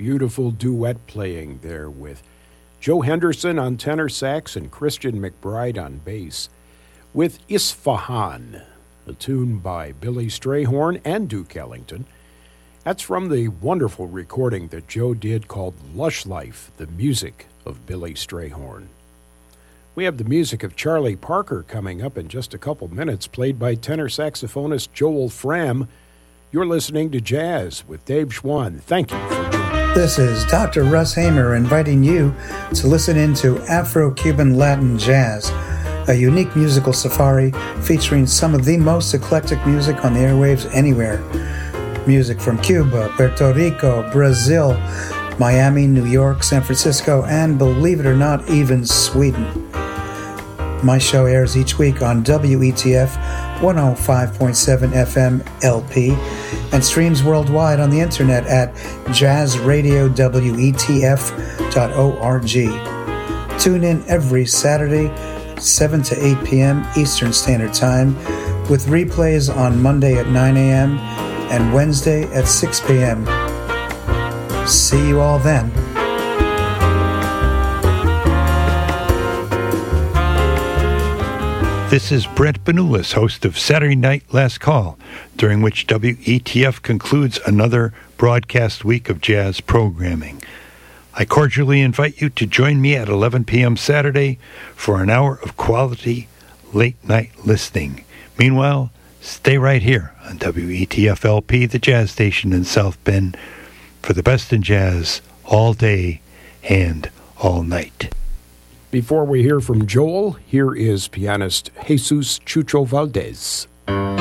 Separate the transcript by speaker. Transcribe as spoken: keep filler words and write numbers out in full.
Speaker 1: beautiful duet playing there with Joe Henderson on tenor sax and Christian McBride on bass, with Isfahan, a tune by Billy Strayhorn and Duke Ellington. That's from the wonderful recording that Joe did called Lush Life, the music of Billy Strayhorn. We have the music of Charlie Parker coming up in just a couple minutes, played by tenor saxophonist Joel Fram. You're listening to Jazz with Dave Schwann. Thank you for joining.
Speaker 2: This is Doctor Russ Hamer inviting you to listen into Afro-Cuban Latin Jazz, a unique musical safari featuring some of the most eclectic music on the airwaves anywhere. Music from Cuba, Puerto Rico, Brazil, Miami, New York, San Francisco, and believe it or not, even Sweden. My show airs each week on W E T F one oh five point seven F M L P and streams worldwide on the internet at jazz radio w e t f dot org. Tune in every Saturday, seven to eight p.m. Eastern Standard Time, with replays on Monday at nine a.m. and Wednesday at six p.m. See you all then.
Speaker 3: This is Brent Benulis, host of Saturday Night Last Call, during which W E T F concludes another broadcast week of jazz programming. I cordially invite you to join me at eleven p.m. Saturday for an hour of quality late-night listening. Meanwhile, stay right here on W E T F L P, the jazz station in South Bend, for the best in jazz all day and all night.
Speaker 1: Before we hear from Joel, here is pianist Jesus Chucho Valdez.